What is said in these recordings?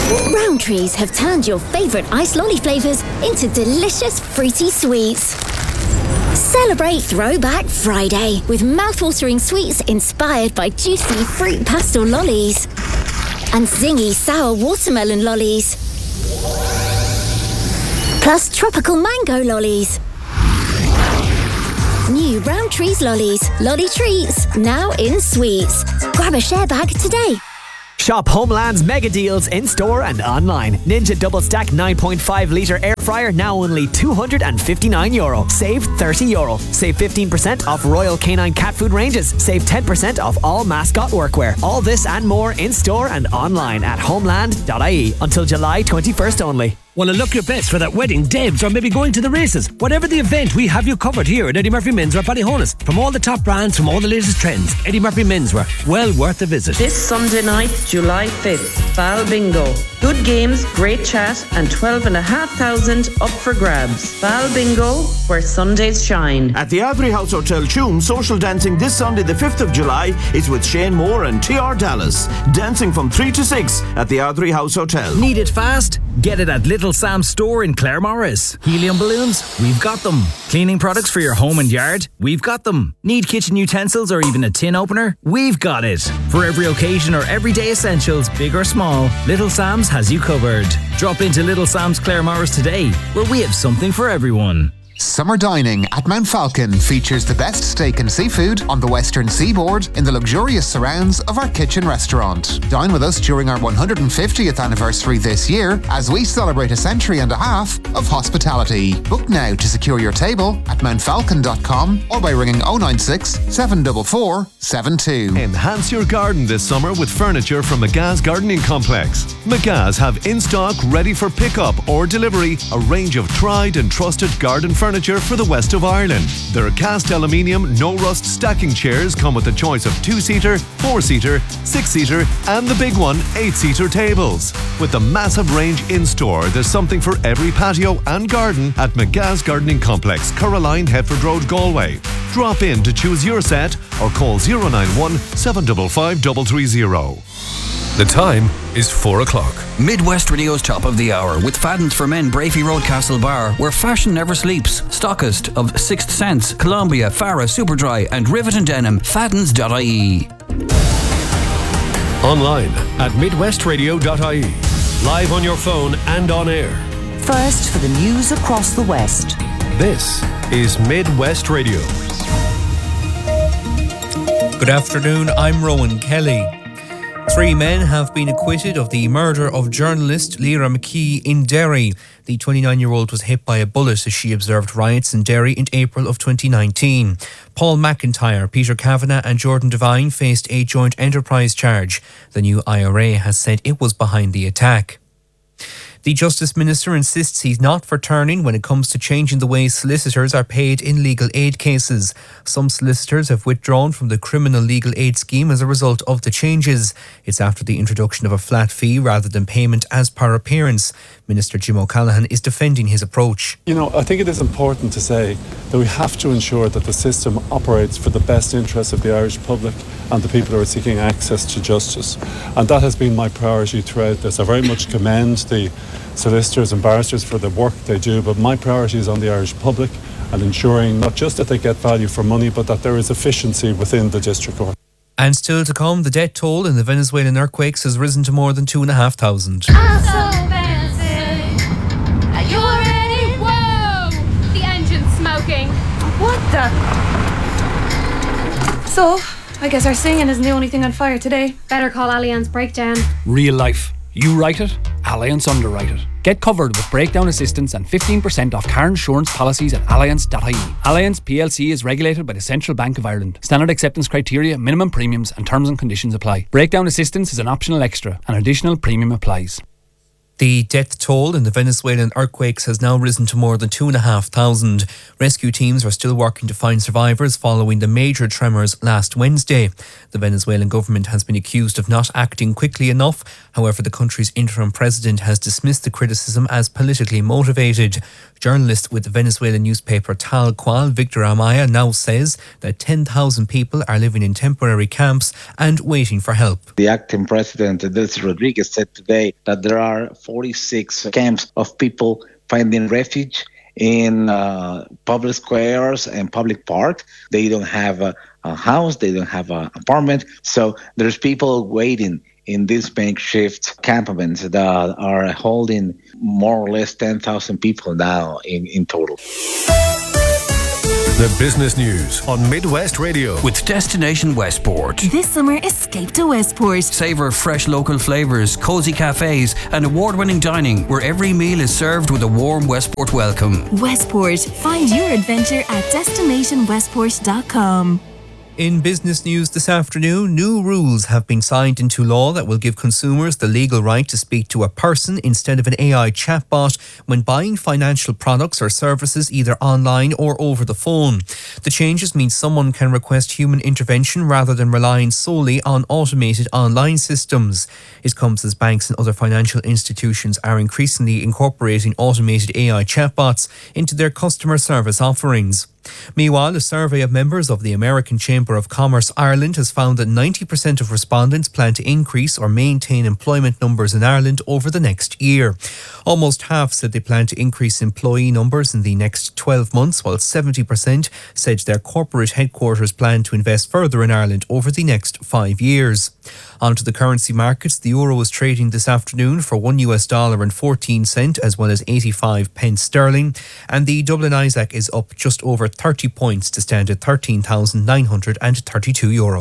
Rowntree's have turned your favourite iced lolly flavours into delicious fruity sweets. Celebrate Throwback Friday with mouthwatering sweets inspired by juicy fruit pastel lollies and zingy sour watermelon lollies. Plus tropical mango lollies. New Rowntree's lollies, lolly treats, now in sweets. Grab a share bag today. Shop Homeland's mega deals in store and online. Ninja Double Stack 9.5 litre air fryer now only €259. Save €30. Save 15% off Royal Canine cat food ranges. Save 10% off all mascot workwear. All this and more in store and online at homeland.ie until July 21st only. Want to look your best for that wedding, Debs, or maybe going to the races? Whatever the event, we have you covered here at Eddie Murphy Menswear Ballyhonus. From all the top brands, from all the latest trends, Eddie Murphy Menswear, well worth a visit. This Sunday night, July 5th, Bal Bingo. Good games, great chat, and 12,500 up for grabs. Bal Bingo, where Sundays shine. At the Ivory House Hotel Tuam, social dancing this Sunday the 5th of July is with Shane Moore and TR Dallas. Dancing from 3 to 6 at the Ivory House Hotel. Need it fast? Get it at Little Sam's store in Claremorris. Helium balloons? We've got them. Cleaning products for your home and yard? We've got them. Need kitchen utensils or even a tin opener? We've got it. For every occasion or everyday essentials, big or small, Little Sam's has you covered. Drop into Little Sam's Claremorris today, where we have something for everyone. Summer dining at Mount Falcon features the best steak and seafood on the western seaboard in the luxurious surrounds of our kitchen restaurant. Dine with us during our 150th anniversary this year as we celebrate a century and a half of hospitality. Book now to secure your table at mountfalcon.com or by ringing 096 744 72. Enhance your garden this summer with furniture from McGa's Gardening Complex. McGa's have in stock, ready for pickup or delivery, a range of tried and trusted garden furniture for the west of Ireland. Their cast aluminium, no rust stacking chairs come with a choice of 2-seater, 4-seater, 6-seater and the big one, 8-seater tables. With the massive range in store, there's something for every patio and garden at McGa's Gardening Complex, Coraline, Headford Road, Galway. Drop in to choose your set or call 091 755 330. The time is 4 o'clock. Midwest Radio's Top of the Hour with Faddens for Men, Brafey Road, Castlebar, where fashion never sleeps. Stockist of Sixth Sense, Columbia, Farah, Superdry and Rivet and Denim. Faddens.ie. Online at midwestradio.ie. Live on your phone and on air. First for the news across the West. This is Midwest Radio. Good afternoon, I'm Rowan Kelly. 3 men have been acquitted of the murder of journalist Lyra McKee in Derry. The 29-year-old was hit by a bullet as she observed riots in Derry in April of 2019. Paul McIntyre, Peter Kavanagh and Jordan Devine faced a joint enterprise charge. The new IRA has said it was behind the attack. The Justice Minister insists he's not for turning when it comes to changing the way solicitors are paid in legal aid cases. Some solicitors have withdrawn from the criminal legal aid scheme as a result of the changes. It's after the introduction of a flat fee rather than payment as per appearance. Minister Jim O'Callaghan is defending his approach. I think it is important to say that we have to ensure that the system operates for the best interests of the Irish public and the people who are seeking access to justice. And that has been my priority throughout this. I very much commend the solicitors and barristers for the work they do, but my priority is on the Irish public and ensuring not just that they get value for money, but that there is efficiency within the district court. And still to come, the death toll in the Venezuelan earthquakes has risen to more than 2,500. You already? Whoa! The engine's smoking. What the? So, I guess our singing isn't the only thing on fire today. Better call Allianz Breakdown. Real life. You write it, Allianz underwrite it. Get covered with breakdown assistance and 15% off car insurance policies at allianz.ie. Allianz PLC is regulated by the Central Bank of Ireland. Standard acceptance criteria, minimum premiums and terms and conditions apply. Breakdown assistance is an optional extra. An additional premium applies. The death toll in the Venezuelan earthquakes has now risen to more than 2,500. Rescue teams are still working to find survivors following the major tremors last Wednesday. The Venezuelan government has been accused of not acting quickly enough. However, the country's interim president has dismissed the criticism as politically motivated. Journalist with the Venezuelan newspaper Tal Cual, Victor Amaya, now says that 10,000 people are living in temporary camps and waiting for help. The acting president, Delcy Rodriguez, said today that there are 46 camps of people finding refuge in public squares and public parks. They don't have a house, they don't have an apartment. So there's people waiting in these makeshift campaments that are holding more or less 10,000 people now in total. The business news on Midwest Radio. With Destination Westport. This summer, escape to Westport. Savour fresh local flavours, cosy cafes and award-winning dining where every meal is served with a warm Westport welcome. Westport. Find your adventure at destinationwestport.com. In business news this afternoon, new rules have been signed into law that will give consumers the legal right to speak to a person instead of an AI chatbot when buying financial products or services either online or over the phone. The changes mean someone can request human intervention rather than relying solely on automated online systems. It comes as banks and other financial institutions are increasingly incorporating automated AI chatbots into their customer service offerings. Meanwhile, a survey of members of the American Chamber of Commerce Ireland has found that 90% of respondents plan to increase or maintain employment numbers in Ireland over the next year. Almost half said they plan to increase employee numbers in the next 12 months, while 70% said their corporate headquarters plan to invest further in Ireland over the next 5 years. Onto the currency markets, the euro is trading this afternoon for $1.14 as well as 85 pence sterling, and the Dublin Isaac is up just over 30 points to stand at €13,932.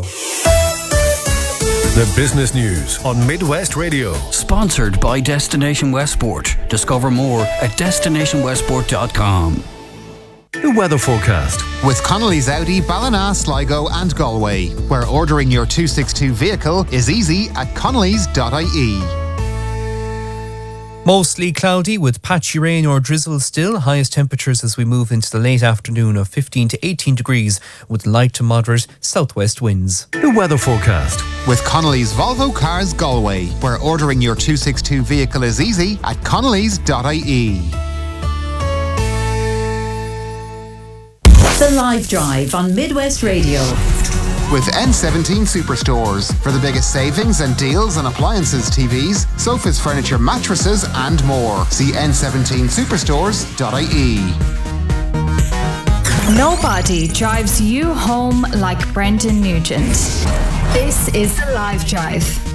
The business news on Midwest Radio. Sponsored by Destination Westport. Discover more at destinationwestport.com. The weather forecast. With Connolly's Audi, Ballina, Sligo and Galway, where ordering your 262 vehicle is easy at connellys.ie. Mostly cloudy with patchy rain or drizzle still. Highest temperatures as we move into the late afternoon of 15 to 18 degrees with light to moderate southwest winds. The weather forecast. With Connolly's Volvo Cars Galway, where ordering your 262 vehicle is easy at connellys.ie. The Live Drive on Midwest Radio. With N17 Superstores for the biggest savings and deals on appliances, TVs, sofas, furniture, mattresses and more. See n17superstores.ie. Nobody drives you home like Brendan Nugent. This is The Live Drive.